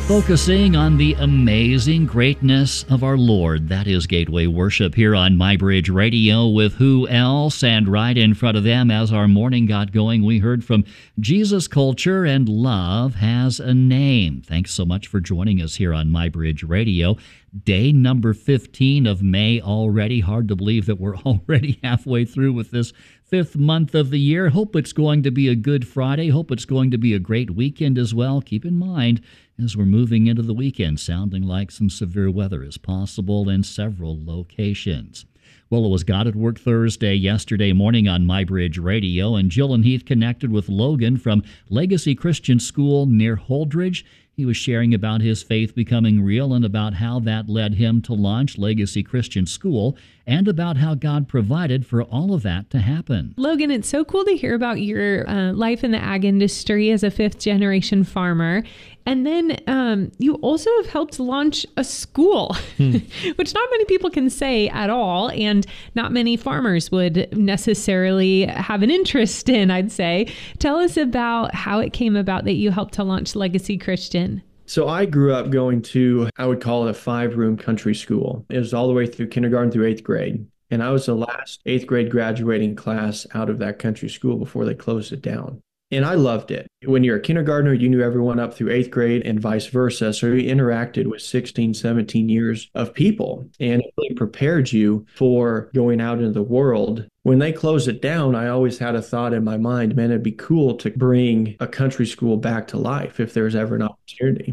Focusing on the amazing greatness of our Lord. That is Gateway Worship here on MyBridge Radio with Who Else? And right in front of them, as our morning got going, we heard from Jesus Culture and Love Has a Name. Thanks so much for joining us here on MyBridge Radio. Day number 15 of May already. Hard to believe that we're already halfway through with this fifth month of the year. Hope it's going to be a good Friday. Hope it's going to be a great weekend as well. Keep in mind, as we're moving into the weekend, sounding like some severe weather is possible in several locations. Well, it was God at Work Thursday yesterday morning on MyBridge Radio, and Jill and Heath connected with Logan from Legacy Christian School near Holdridge. He was sharing about his faith becoming real and about how that led him to launch Legacy Christian School and about how God provided for all of that to happen. Logan, it's so cool to hear about your life in the ag industry as a fifth-generation farmer. And then you also have helped launch a school, which not many people can say at all, and not many farmers would necessarily have an interest in, I'd say. Tell us about how it came about that you helped to launch Legacy Christian. So I grew up going to, I would call it a 5-room country school. It was all the way through kindergarten through 8th grade. And I was the last 8th grade graduating class out of that country school before they closed it down. And I loved it. When you're a kindergartner, you knew everyone up through 8th grade and vice versa. So you interacted with 16, 17 years of people, and it really prepared you for going out into the world. When they closed it down, I always had a thought in my mind, man, it'd be cool to bring a country school back to life if there's ever an opportunity.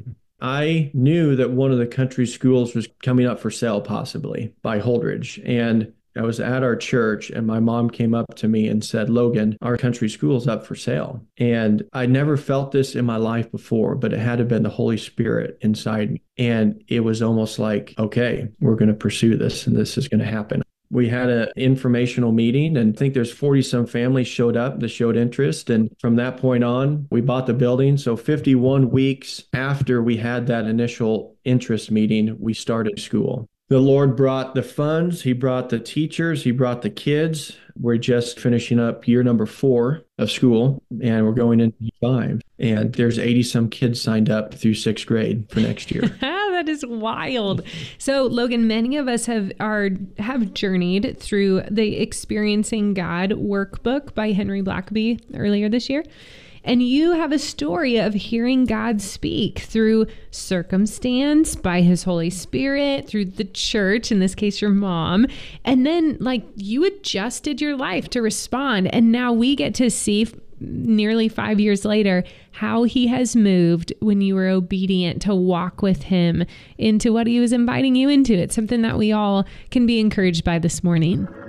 I knew that one of the country schools was coming up for sale, possibly by Holdridge. And I was at our church and my mom came up to me and said, Logan, our country school's up for sale. And I never felt this in my life before, but it had to have been the Holy Spirit inside me. And it was almost like, okay, we're going to pursue this and this is going to happen. We had an informational meeting and I think there's 40 some families showed up that showed interest. And from that point on, we bought the building. So 51 weeks after we had that initial interest meeting, we started school. The Lord brought the funds, He brought the teachers, He brought the kids. We're just finishing up year number 4 of school, and we're going into 5. And there's 80 some kids signed up through 6th grade for next year. That is wild. So, Logan, many of us have journeyed through the Experiencing God workbook by Henry Blackaby earlier this year. And you have a story of hearing God speak through circumstance, by His Holy Spirit, through the church, in this case, your mom. And then, you adjusted your life to respond. And now we get to see nearly 5 years later how He has moved when you were obedient to walk with Him into what He was inviting you into. It's something that we all can be encouraged by this morning.